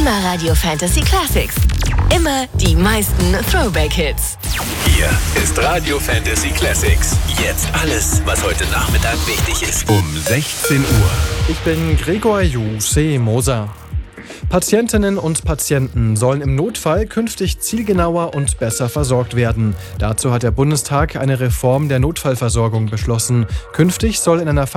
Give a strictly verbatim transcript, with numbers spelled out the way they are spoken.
Immer Radio Fantasy Classics. Immer die meisten Throwback-Hits. Hier ist Radio Fantasy Classics. Jetzt alles, was heute Nachmittag wichtig ist. Um sechzehn Uhr. Ich bin Gregor Juse Moser. Patientinnen und Patienten sollen im Notfall künftig zielgenauer und besser versorgt werden. Dazu hat der Bundestag eine Reform der Notfallversorgung beschlossen. Künftig soll in einer